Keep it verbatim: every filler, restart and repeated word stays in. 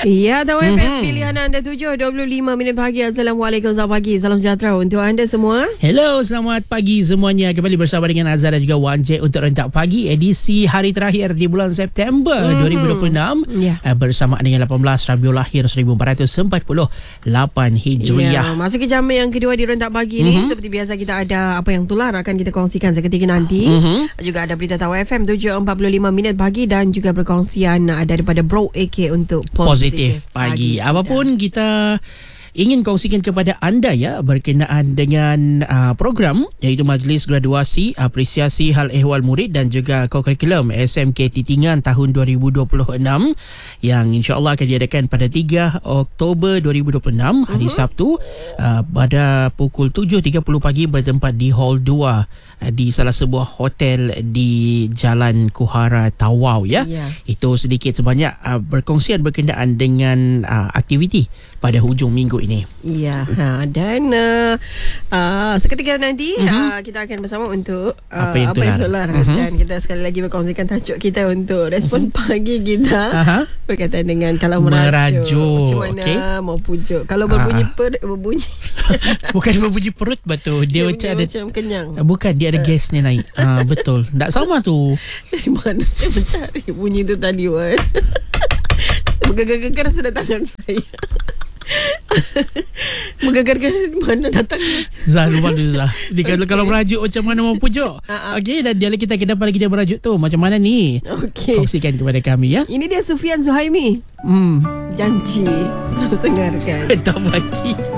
Ya, Tahu F M mm-hmm. pilihan anda tujuh dua puluh lima minit pagi. Assalamualaikum, selamat pagi. Salam sejahtera untuk anda semua. Hello, selamat pagi semuanya. Kembali bersama dengan Azhar dan juga Wan J untuk Rentak Pagi edisi hari terakhir di bulan September mm-hmm. dua ribu dua puluh enam yeah. bersama dengan lapan belas Rabiul Akhir seribu empat ratus empat puluh lapan Hijriah. Ya, masuk ke jam yang kedua di Rentak Pagi mm-hmm. ni. Seperti biasa kita ada apa yang tular akan kita kongsikan seketika nanti. Mm-hmm. Juga ada berita Tahu F M tujuh empat puluh lima minit pagi dan juga perkongsian daripada Bro A K untuk Positif, Positif Pagi. pagi. Apapun kita ingin kongsikan kepada anda ya berkenaan dengan uh, program iaitu Majlis Graduasi Apresiasi Hal Ehwal Murid dan juga Kokurikulum S M K Titingan tahun dua ribu dua puluh enam yang insya-Allah akan diadakan pada tiga Oktober dua ribu dua puluh enam hari uh-huh. Sabtu uh, pada pukul tujuh tiga puluh pagi bertempat di Hall dua uh, di salah sebuah hotel di Jalan Kuhara Tawau ya. Yeah. Itu sedikit sebanyak uh, berkongsian berkenaan dengan uh, aktiviti pada hujung minggu ini. Ya, ha, dan uh, uh, seketika nanti uh-huh. uh, kita akan bersama untuk uh, apa yang tular, tular. Uh-huh. Dan kita sekali lagi berkongsikan tajuk kita untuk respon uh-huh. pagi kita uh-huh. berkaitan dengan kalau merajuk, merajuk. Macam mana okay. mau pujuk. Kalau berbunyi uh. perut, berbunyi bukan berbunyi perut betul. Dia, dia macam ada macam kenyang. Bukan, dia ada gasnya naik. uh, betul. Tak sama tu. Dari mana saya mencari bunyi tu tadi, Wan? Bergegar-gegar sudah tangan saya. Menggegar-gegar mana datangnya? Zah, lupa dulu lah. Dia okay. Kalau merajuk macam mana mau pujuk. uh-uh. Okey, dan dialek kita kita pada kita merajuk tu macam mana ni? Okey. Kongsikan kepada kami ya. Ini dia Sufian Zuhaimi. Hmm. Janji. Terus dengarkan. Tak pagi.